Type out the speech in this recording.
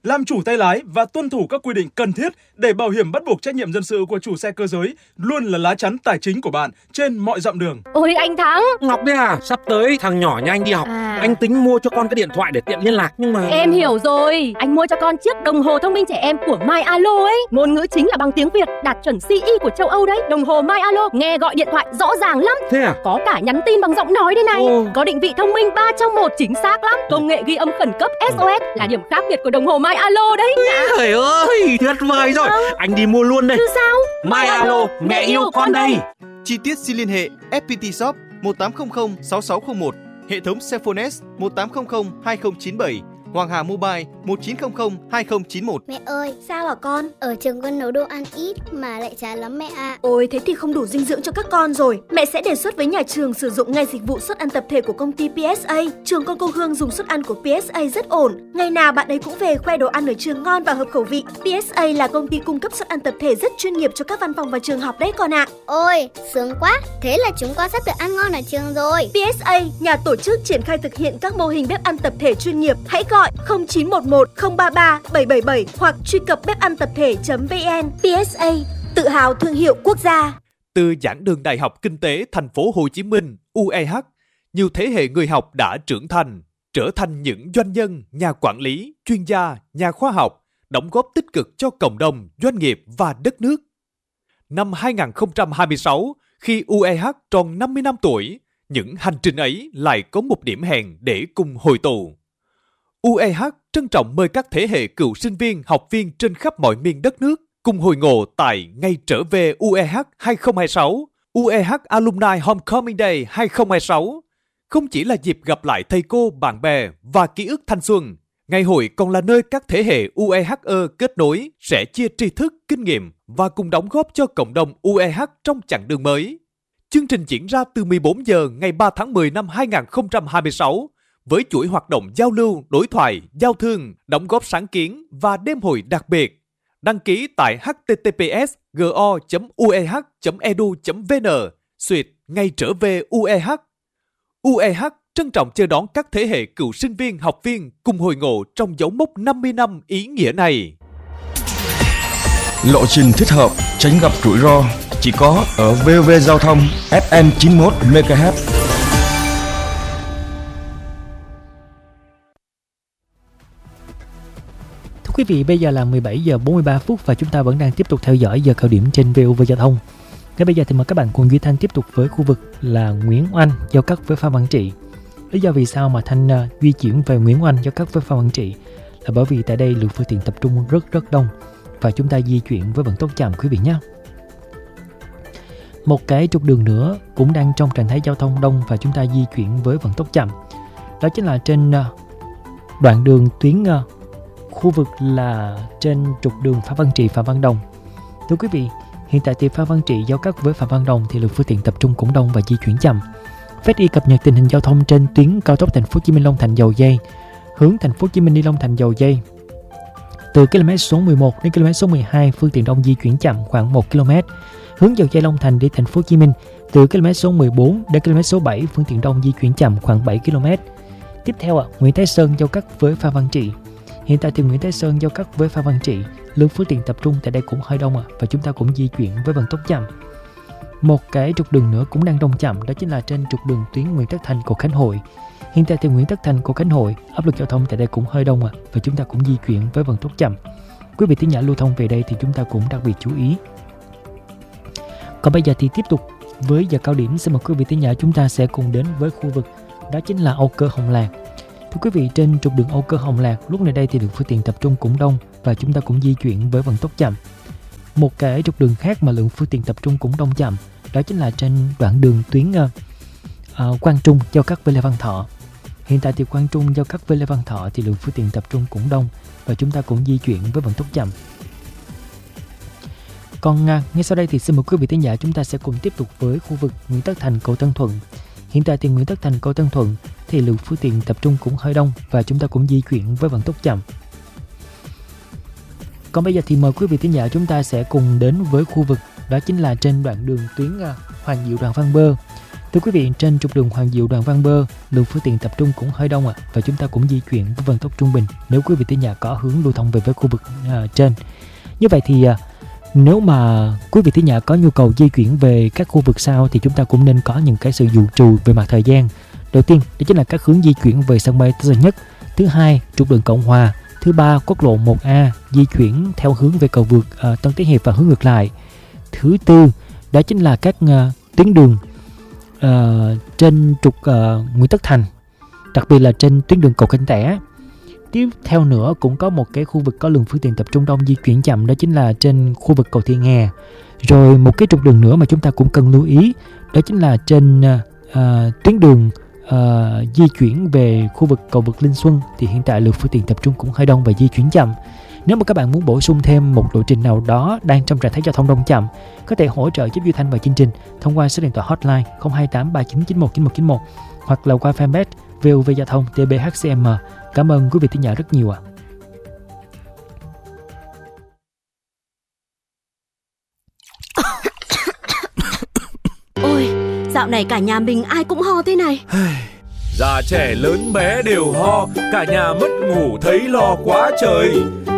làm chủ tay lái và tuân thủ các quy định cần thiết để bảo hiểm bắt buộc trách nhiệm dân sự của chủ xe cơ giới luôn là lá chắn tài chính của bạn trên mọi dặm đường. Ôi anh Thắng! Ngọc đấy à, sắp tới thằng nhỏ nhà anh đi học. Anh tính mua cho con cái điện thoại để tiện liên lạc nhưng mà... Em hiểu rồi, anh mua cho con chiếc đồng hồ thông minh trẻ em của MyAlo ấy. Ngôn ngữ chính là bằng tiếng Việt, đạt chuẩn CE của châu Âu đấy. Đồng hồ MyAlo nghe gọi điện thoại rõ ràng lắm. Thế à? Có cả nhắn tin bằng giọng nói đây này. Có định vị thông minh 3 trong 1 chính xác lắm. Công nghệ ghi âm khẩn cấp SOS là điểm khác biệt của đồng hồ MyAlo đấy. Trời ơi, tuyệt vời rồi. Anh đi mua luôn đây. Chứ sao? MyAlo, mẹ yêu con đây. Chi tiết xin liên hệ FPT Shop 1800 6601, hệ thống Cellphones 1800 2097, Hoàng Hà Mobile 1900 2091. Mẹ ơi, sao hả con? Ở trường con nấu đồ ăn ít mà lại chán lắm mẹ ạ. Ôi, thế thì không đủ dinh dưỡng cho các con rồi. Mẹ sẽ đề xuất với nhà trường sử dụng ngay dịch vụ suất ăn tập thể của công ty PSA. Trường con cô Hương dùng suất ăn của PSA rất ổn. Ngày nào bạn ấy cũng về khoe đồ ăn ở trường ngon và hợp khẩu vị. PSA là công ty cung cấp suất ăn tập thể rất chuyên nghiệp cho các văn phòng và trường học đấy con ạ. Ôi, sướng quá. Thế là chúng con sắp được ăn ngon ở trường rồi. PSA, nhà tổ chức triển khai thực hiện các mô hình bếp ăn tập thể chuyên nghiệp. Hãy gọi 0911 033 777 hoặc truy cập bếp-ăn-tập-thể.vn. PSA, tự hào thương hiệu quốc gia. Từ giảng đường Đại học Kinh tế Thành phố Hồ Chí Minh UEH, nhiều thế hệ người học đã trưởng thành, trở thành những doanh nhân, nhà quản lý, chuyên gia, nhà khoa học, đóng góp tích cực cho cộng đồng, doanh nghiệp và đất nước. Năm 2026, khi UEH tròn 50 năm tuổi, những hành trình ấy lại có một điểm hẹn để cùng hội tụ. UEH trân trọng mời các thế hệ cựu sinh viên, học viên trên khắp mọi miền đất nước cùng hội ngộ tại Ngày trở về UEH 2026, UEH Alumni Homecoming Day 2026. Không chỉ là dịp gặp lại thầy cô, bạn bè và ký ức thanh xuân, ngày hội còn là nơi các thế hệ UEHE kết nối, sẽ chia tri thức, kinh nghiệm và cùng đóng góp cho cộng đồng UEH trong chặng đường mới. Chương trình diễn ra từ 14 giờ ngày 3 tháng 10 năm 2026 với chuỗi hoạt động giao lưu, đối thoại, giao thương, đóng góp sáng kiến và đêm hội đặc biệt. Đăng ký tại https://go.ueh.edu.vn/ Ngày trở về UEH. UEH trân trọng chờ đón các thế hệ cựu sinh viên, học viên cùng hội ngộ trong dấu mốc 50 năm ý nghĩa này. Lộ trình thích hợp, tránh gặp rủi ro chỉ có ở VOV Giao thông FM 91 MHz. Thưa quý vị, bây giờ là 17 giờ 43 phút và chúng ta vẫn đang tiếp tục theo dõi giờ cao điểm trên VOV Giao thông. Ngay bây giờ thì mời các bạn cùng Duy Thanh tiếp tục với khu vực là Nguyễn Oanh giao cắt với Phan Văn Trị. Lý do vì sao mà Thanh di chuyển về Nguyễn Oanh giao cắt với Phan Văn Trị là bởi vì tại đây lượng phương tiện tập trung rất đông và chúng ta di chuyển với vận tốc chậm quý vị nhé. Một cái trục đường nữa cũng đang trong trạng thái giao thông đông và chúng ta di chuyển với vận tốc chậm. Đó chính là trên đoạn đường tuyến khu vực là trên trục đường Phạm Văn Trị, Phạm Văn Đồng. Thưa quý vị, hiện tại thì Phạm Văn Trị giao cắt với Phạm Văn Đồng thì lượng phương tiện tập trung cũng đông và di chuyển chậm. FET cập nhật tình hình giao thông trên tuyến cao tốc Thành phố Hồ Chí Minh Long Thành Dầu Giây, hướng Thành phố Hồ Chí Minh đi Long Thành Dầu Giây. Từ km số 11 đến km số 12, phương tiện đông di chuyển chậm khoảng 1 km. Hướng Dầu Giây Long Thành đi Thành phố Hồ Chí Minh, từ km số 14 đến km số 7, phương tiện đông di chuyển chậm khoảng 7 km. Tiếp theo Nguyễn Thái Sơn giao cắt với Phan Văn Trị. Hiện tại thì Nguyễn Thái Sơn giao cắt với Phan Văn Trị, lượng phương tiện tập trung tại đây cũng hơi đông và chúng ta cũng di chuyển với vận tốc chậm. Một cái trục đường nữa cũng đang đông chậm, đó chính là trên trục đường tuyến Nguyễn Tất Thành, Cột Khánh Hội. Hiện tại thì Nguyễn Tất Thành, Cột Khánh Hội, áp lực giao thông tại đây cũng hơi đông và chúng ta cũng di chuyển với vận tốc chậm. Quý vị thính giả lưu thông về đây thì chúng ta cũng đặc biệt chú ý. Còn bây giờ thì tiếp tục với giờ cao điểm, xin mời quý vị thính giả chúng ta sẽ cùng đến với khu vực đó chính là Âu Cơ Hồng Lạc. Thưa quý vị, trên trục đường Âu Cơ Hồng Lạc, lúc này đây thì lượng phương tiện tập trung cũng đông và chúng ta cũng di chuyển với vận tốc chậm. Một cái trục đường khác mà lượng phương tiện tập trung cũng đông chậm, đó chính là trên đoạn đường tuyến Quang Trung giao cắt với Lê Văn Thọ. Hiện tại thì Quang Trung giao cắt với Lê Văn Thọ thì lượng phương tiện tập trung cũng đông và chúng ta cũng di chuyển với vận tốc chậm. Còn ngay sau đây thì xin mời quý vị thính giả chúng ta sẽ cùng tiếp tục với khu vực Nguyễn Tất Thành, Cầu Tân Thuận. Hiện tại thì Nguyễn Tất Thành, Cầu Tân Thuận thì lượng phương tiện tập trung cũng hơi đông và chúng ta cũng di chuyển với vận tốc chậm. Còn bây giờ thì mời quý vị thính giả chúng ta sẽ cùng đến với khu vực đó chính là trên đoạn đường tuyến Hoàng Diệu, Đoàn Văn Bơ. Thưa quý vị, trên trục đường Hoàng Diệu Đoàn Văn Bơ, lượng phương tiện tập trung cũng hơi đông và chúng ta cũng di chuyển với vận tốc trung bình nếu quý vị thính giả có hướng lưu thông về với khu vực trên. Như vậy thì nếu mà quý vị thính giả có nhu cầu di chuyển về các khu vực sau thì chúng ta cũng nên có những cái sự dự trù về mặt thời gian. Đầu tiên đó chính là các hướng di chuyển về sân bay Tân Sơn Nhất. Thứ hai, trục đường Cộng Hòa. Thứ ba, quốc lộ 1A di chuyển theo hướng về cầu vượt Tân Tiến Hiệp và hướng ngược lại. Thứ tư, đó chính là các tuyến đường trên trục Nguyễn Tất Thành, đặc biệt là trên tuyến đường cầu Kênh Tẻ. Tiếp theo nữa cũng có một cái khu vực có lượng phương tiện tập trung đông di chuyển chậm, đó chính là trên khu vực cầu Thiên Nghè. Rồi một cái trục đường nữa mà chúng ta cũng cần lưu ý, đó chính là trên tuyến đường di chuyển về khu vực cầu vượt Linh Xuân thì hiện tại lượng phương tiện tập trung cũng hơi đông và di chuyển chậm. Nếu mà các bạn muốn bổ sung thêm một lộ trình nào đó đang trong trạng thái giao thông đông chậm, có thể hỗ trợ giúp Duy Thanh và chương trình thông qua số điện thoại hotline 028 3991 9191 hoặc là qua fanpage VOV Giao thông TBHCM. Cảm ơn quý vị thính giả rất nhiều ạ. Ôi, dạo này cả nhà mình ai cũng ho thế này. Già trẻ lớn bé đều ho, cả nhà mất ngủ thấy lo quá trời.